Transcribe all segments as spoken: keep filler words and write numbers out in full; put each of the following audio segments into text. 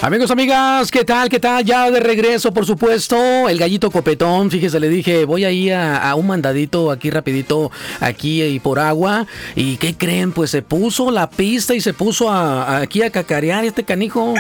Amigos, amigas, ¿qué tal? ¿Qué tal? Ya de regreso, por supuesto, el gallito copetón. Fíjese, le dije, voy a ir a, a un mandadito aquí rapidito, aquí y por agua. ¿Y qué creen? Pues se puso la pista y se puso a, a, aquí a cacarear este canijo.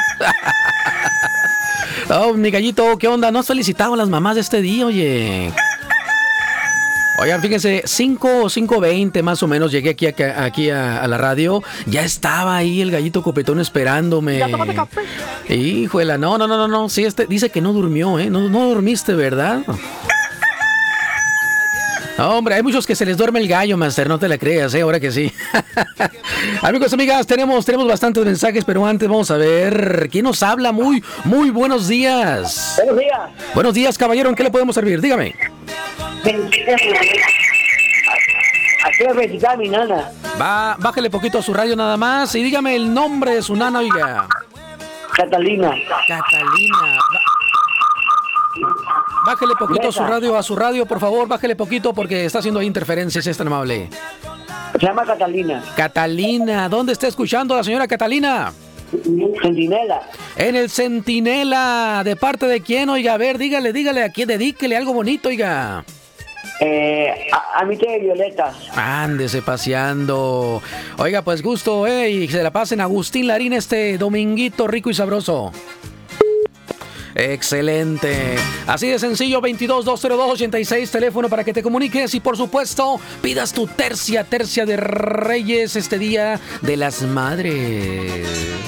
Oh, mi gallito, ¿qué onda? ¿No has felicitado a las mamás de este día, oye? Oigan, fíjense, cinco, cinco veinte más o menos llegué aquí, a, aquí a, a la radio. Ya estaba ahí el gallito copetón esperándome. Ya tómate café. Híjole, no, no, no, no, no. Sí, este dice que no durmió, ¿eh? No, no dormiste, ¿verdad? No, hombre, hay muchos que se les duerme el gallo, Master, no te la creas, ¿eh? Ahora que sí. Amigos, amigas, tenemos, tenemos bastantes mensajes, pero antes vamos a ver quién nos habla. Muy, muy buenos días. Buenos días. Buenos días, caballero, ¿en qué le podemos servir? Dígame. Aquí a visitar a mi nana. Va, bájale poquito a su radio nada más y dígame el nombre de su nana, oiga. Catalina. Catalina. Bájale poquito a su radio, a su radio, por favor, bájale poquito porque está haciendo interferencias, es tan amable. Se llama Catalina. Catalina, ¿dónde está escuchando a la señora Catalina? Centinela. En el Centinela, ¿de parte de quién, oiga? A ver, dígale, dígale a quién, dedíquele algo bonito, oiga. Eh, a, a mi tía Violeta. Ándese paseando. Oiga, pues gusto, eh, y se la pasen a Agustín Larín este dominguito rico y sabroso. Excelente. Así de sencillo, veintidós, doscientos dos, ochenta y seis, teléfono para que te comuniques y por supuesto pidas tu tercia, tercia de Reyes este día de las Madres.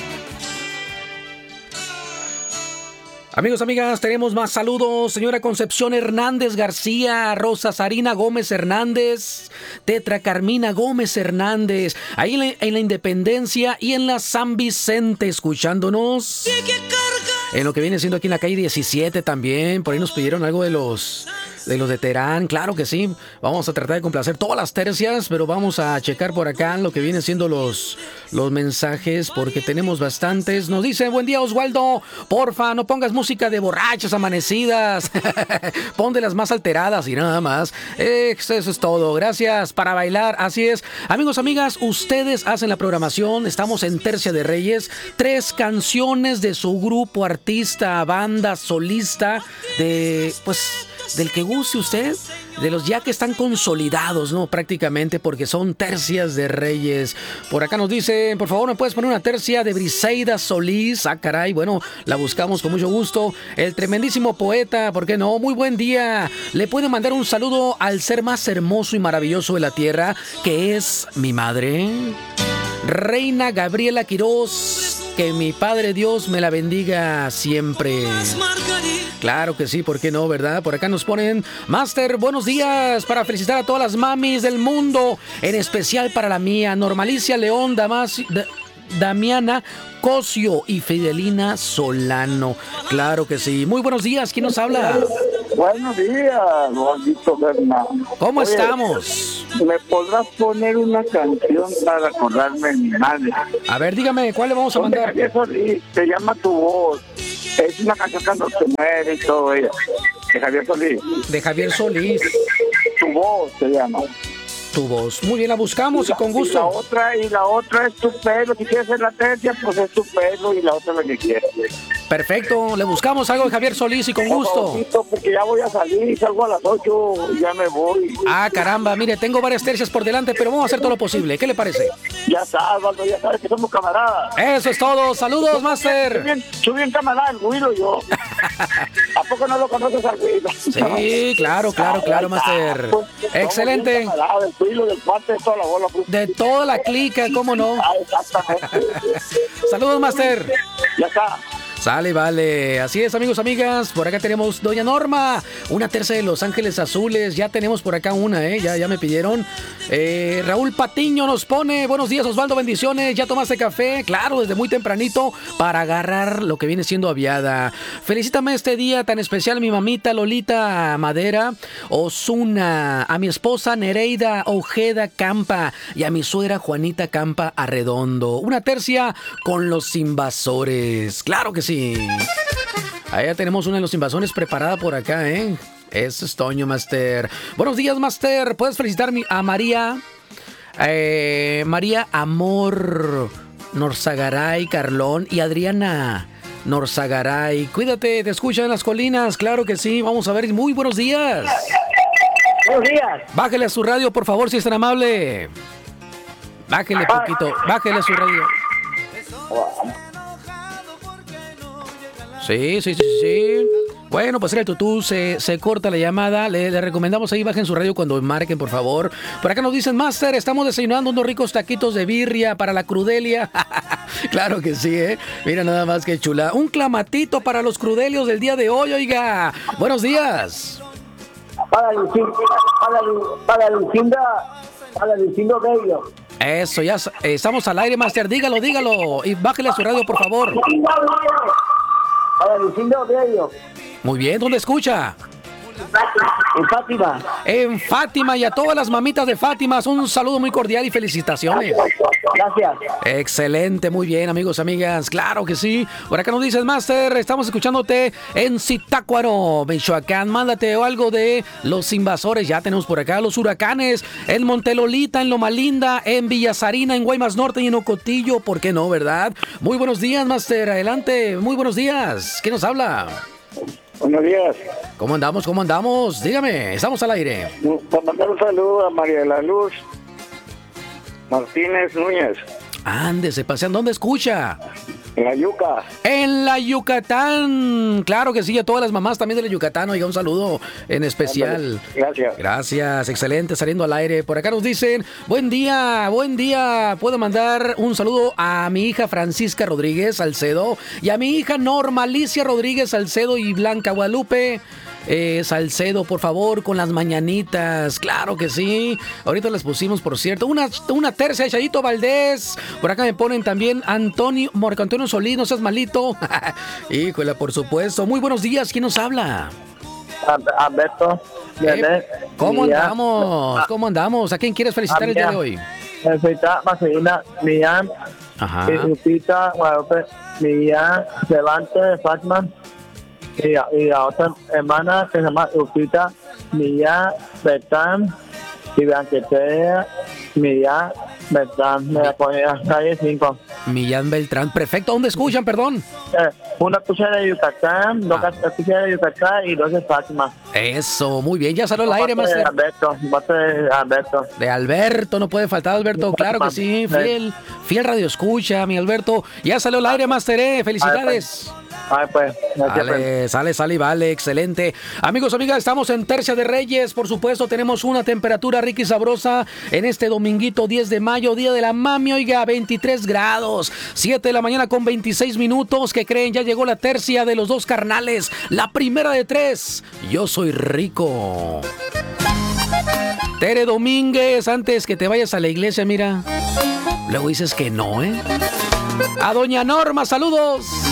Amigos, amigas, tenemos más saludos. Señora Concepción Hernández García, Rosa Sarina Gómez Hernández, Tetra Carmina Gómez Hernández, ahí en la, en la Independencia y en la San Vicente, escuchándonos. En lo que viene siendo aquí en la calle diecisiete también, por ahí nos pidieron algo de los... de los de Terán, claro que sí. Vamos a tratar de complacer todas las tercias, pero vamos a checar por acá lo que vienen siendo los, los mensajes, porque tenemos bastantes. Nos dice, buen día Oswaldo, porfa, no pongas música de borrachas amanecidas. Pon de las más alteradas y nada más. Eso es todo, gracias, para bailar, así es. Amigos, amigas, ustedes hacen la programación, estamos en Tercia de Reyes. Tres canciones de su grupo, artista, banda, solista, de, pues... del que guste usted, de los ya que están consolidados, ¿no? Prácticamente, porque son tercias de Reyes. Por acá nos dicen, por favor, ¿me puedes poner una tercia de Briseida Solís? Ah, caray, bueno, la buscamos con mucho gusto. El tremendísimo poeta, ¿por qué no? Muy buen día. Le puede mandar un saludo al ser más hermoso y maravilloso de la tierra, que es mi madre, Reina Gabriela Quirós. Que mi Padre Dios me la bendiga siempre. Claro que sí, ¿por qué no, verdad? Por acá nos ponen, Master, buenos días, para felicitar a todas las mamis del mundo, en especial para la mía, Normalicia León, Damas, D- Damiana Cosio y Fidelina Solano. Claro que sí. Muy buenos días, ¿quién nos habla? Buenos días, Juanito Bernal. ¿Cómo Oye, estamos? ¿me podrás poner una canción para acordarme de mi madre? A ver, dígame, ¿cuál le vamos a mandar? Eso sí, se llama Tu Voz. Es una canción cuando se muere y todo ella. De Javier Solís. De Javier Solís. Tu Voz se llama. Tu Voz. Muy bien, la buscamos y, la, y con gusto. Y la otra, y la otra es Tu Pelo. Si quieres ser la tercia, pues es Tu Pelo y la otra es la que quieras. Perfecto, le buscamos algo de Javier Solís y con gusto. Poquito, porque ya voy a salir, salgo a las ocho y ya me voy. Ah, caramba, mire, tengo varias tercias por delante, pero vamos a hacer todo lo posible. ¿Qué le parece? Ya sabes, Valdo, ya sabes que somos camaradas. Eso es todo. Saludos, Master. Soy bien, soy bien camarada, el Guido yo. ¿A poco no lo conoces al Guido? Sí, claro, claro, claro, Master. Pues, excelente. Del Guido, del cuate, de toda la bola. Pues. De toda la clica, ¿cómo no? Ah, exactamente. Saludos, Master. Ya está. Sale, vale. Así es, amigos, amigas. Por acá tenemos Doña Norma, una tercia de Los Ángeles Azules. Ya tenemos por acá una, ¿eh? Ya, ya me pidieron. Eh, Raúl Patiño nos pone, buenos días, Osvaldo, bendiciones. ¿Ya tomaste café? Claro, desde muy tempranito para agarrar lo que viene siendo aviada. Felicítame este día tan especial a mi mamita Lolita Madera Osuna, a mi esposa Nereida Ojeda Campa y a mi suegra Juanita Campa Arredondo. Una tercia con Los Invasores. Claro que sí. Ahí ya tenemos una de Los Invasores preparada por acá, ¿eh? Eso es Toño, Master. Buenos días, Master. ¿Puedes felicitar a María? Eh, María Amor Norzagaray Carlón y Adriana Norzagaray. Cuídate, te escuchan en las colinas, claro que sí. Vamos a ver, muy buenos días. Buenos días. Bájele a su radio, por favor, si es tan amable. Bájele poquito, bájele a su radio. Sí, sí, sí, sí. Bueno, pues era el tutú, se, se corta la llamada. Le, le recomendamos ahí, bajen su radio cuando marquen, por favor. Por acá nos dicen, Master, estamos desayunando unos ricos taquitos de birria para la crudelia. Claro que sí, ¿eh? Mira nada más que chula. Un clamatito para los crudelios del día de hoy, oiga. Buenos días. Para Lucinda, para, Lu- para Lucinda, para Lucinda Bello. Eso, ya s- eh, estamos al aire, Master. Dígalo, dígalo. Y bájele a su radio, por favor. Para Lucinda Bello. Muy bien, ¿dónde escucha? En Fátima. En Fátima, y a todas las mamitas de Fátima, un saludo muy cordial y felicitaciones. Gracias. Excelente, muy bien, amigos, amigas, claro que sí. Por acá nos dices, Master, estamos escuchándote en Zitácuaro, Michoacán. Mándate algo de los invasores, ya tenemos por acá los huracanes, en Montelolita, en Loma Linda, en Villasarina, en Guaymas Norte y en Ocotillo, ¿por qué no, verdad? Muy buenos días, Master, adelante, muy buenos días. ¿Quién nos habla? Buenos días. ¿Cómo andamos? ¿Cómo andamos? Dígame, estamos al aire. Para mandar un saludo a María de la Luz Martínez Núñez, Ándese, pasean, ¿dónde escucha? en la Yuca. En la Yucatán. Claro que sí, a todas las mamás también de la Yucatán. Oiga, un saludo en especial. Gracias. Gracias, excelente, saliendo al aire. Por acá nos dicen, buen día, buen día. Puedo mandar un saludo a mi hija Francisca Rodríguez Salcedo y a mi hija Norma Alicia Rodríguez Salcedo y Blanca Guadalupe eh, Salcedo, por favor, con las mañanitas. Claro que sí. Ahorita les pusimos, por cierto, una, una tercia de Chayito Valdés. Por acá me ponen también Antonio, Marco Antonio Solís, no seas malito. Híjole, por supuesto. Muy buenos días, ¿quién nos habla? Alberto. Eh, ¿Cómo andamos? ¿Cómo andamos? ¿A quién quieres felicitar el día de hoy? Felicita Marcelina, Millán, Ajá. Lupita, Guadalupe, Millán, Levante, Fatman. Y, y la otra hermana que se llama Lupita, Millán, Betán, y Blanquetea, Millán, Betán. Me la ponía en calle cinco. Millán Beltrán, perfecto. ¿Dónde escuchan, perdón? Eh, una cuchara de Yucatán, dos Ah. cucharas de Yucatán y dos de Fátima. Eso, muy bien. Ya salió al aire, Parte de Master. Alberto, parte de Alberto. De Alberto, no puede faltar Alberto, claro que sí, fiel, fiel radio escucha, mi Alberto. Ya salió al aire, Master, eh. Felicidades. Ay, pues, gracias, pues. Vale, sale, sale y vale, excelente. Amigos, amigas, estamos en Tercia de Reyes, por supuesto, tenemos una temperatura rica y sabrosa en este dominguito diez de mayo, día de la mami, oiga, veintitrés grados, siete de la mañana con veintiséis minutos, que creen, ya llegó la tercia de los dos carnales, la primera de tres, yo soy rico. Tere Domínguez, antes que te vayas a la iglesia, mira, luego dices que no, ¿eh? A doña Norma, saludos.